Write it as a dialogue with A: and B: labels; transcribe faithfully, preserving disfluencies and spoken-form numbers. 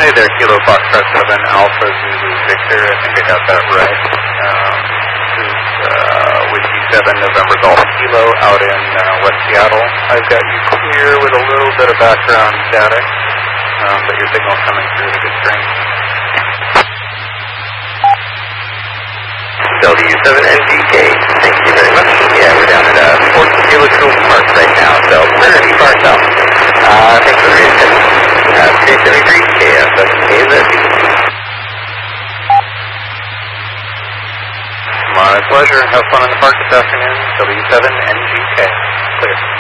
A: Hey there, Kilo Foxtrot seven Alpha Zulu Victor. I think I got that right. Um, this is uh, Whiskey seven November Golf Kilo out in uh, West Seattle. I've got you clear with a little bit of background static, um, but your signal's coming through at a good strength.
B: W seven N G K, thank you very much. Yeah, we're down at uh, Fort Gillico Park right now, so we're pretty far south. Uh, thanks for the reason. Uh, three seventy-three K F, that's K Z.
A: My pleasure. Have fun in the park this afternoon. W seven N G K. Clear.